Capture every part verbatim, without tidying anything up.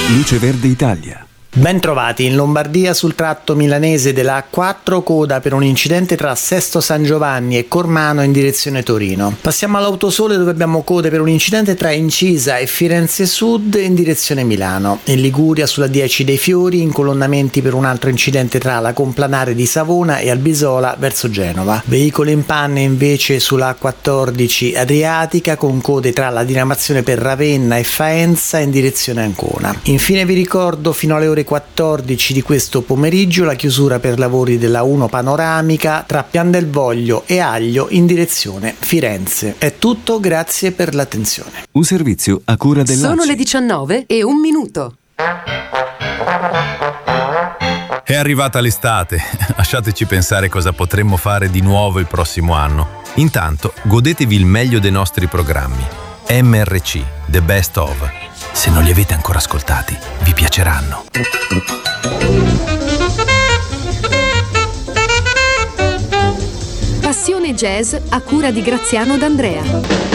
Luce Verde Italia. Ben trovati in Lombardia sul tratto milanese della A quattro, coda per un incidente tra Sesto San Giovanni e Cormano in direzione Torino. Passiamo all'Autosole dove abbiamo code per un incidente tra Incisa e Firenze Sud in direzione Milano. In Liguria sulla dieci dei Fiori incolonnamenti per un altro incidente tra la Complanare di Savona e Albisola verso Genova. Veicolo in panne invece sulla A quattordici Adriatica con code tra la diramazione per Ravenna e Faenza in direzione Ancona. Infine vi ricordo fino alle ore quattordici di questo pomeriggio la chiusura per lavori della uno panoramica tra Pian del Voglio e Aglio in direzione Firenze. È tutto, grazie per l'attenzione. Un servizio a cura dell'A C I. Sono le diciannove e un minuto. È arrivata l'estate, lasciateci pensare cosa potremmo fare di nuovo il prossimo anno. Intanto godetevi il meglio dei nostri programmi. M R C, The Best Of. Se non li avete ancora ascoltati, vi piaceranno. Passione Jazz a cura di Graziano D'Andrea.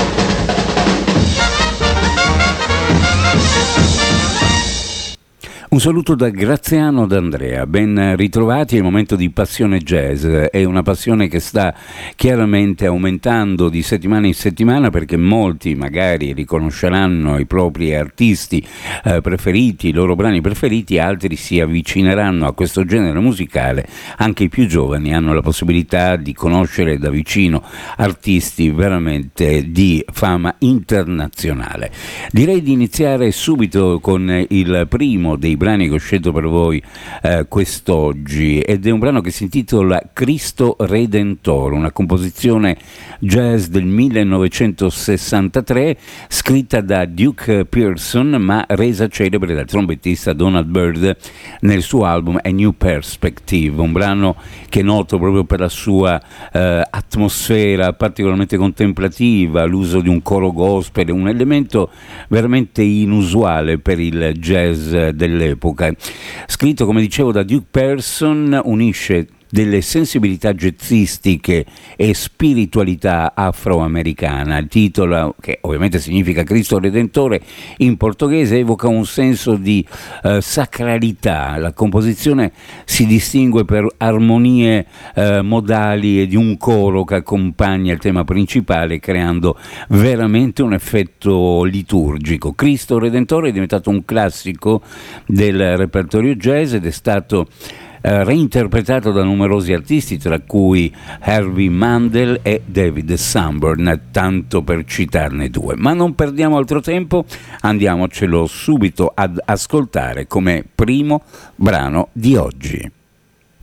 Un saluto da Graziano D'Andrea, ben ritrovati. È il momento di Passione Jazz, è una passione che sta chiaramente aumentando di settimana in settimana perché molti magari riconosceranno i propri artisti eh, preferiti, i loro brani preferiti, altri si avvicineranno a questo genere musicale, anche i più giovani hanno la possibilità di conoscere da vicino artisti veramente di fama internazionale. Direi di iniziare subito con il primo dei brani che ho scelto per voi eh, quest'oggi ed è un brano che si intitola Cristo Redentore, una composizione jazz del millenovecentosessantatré scritta da Duke Pearson ma resa celebre dal trombettista Donald Byrd nel suo album A New Perspective, un brano che è noto proprio per la sua eh, atmosfera particolarmente contemplativa, l'uso di un coro gospel, un elemento veramente inusuale per il jazz delle epoca. Scritto, come dicevo, da Duke Pearson, unisce delle sensibilità jazzistiche e spiritualità afroamericana. Il titolo, che ovviamente significa Cristo Redentore in portoghese, evoca un senso di eh, sacralità. La composizione si distingue per armonie eh, modali e di un coro che accompagna il tema principale, creando veramente un effetto liturgico. Cristo Redentore è diventato un classico del repertorio jazz ed è stato Uh, reinterpretato da numerosi artisti, tra cui Harvey Mandel e David Sanborn, tanto per citarne due. Ma non perdiamo altro tempo, andiamocelo subito ad ascoltare come primo brano di oggi.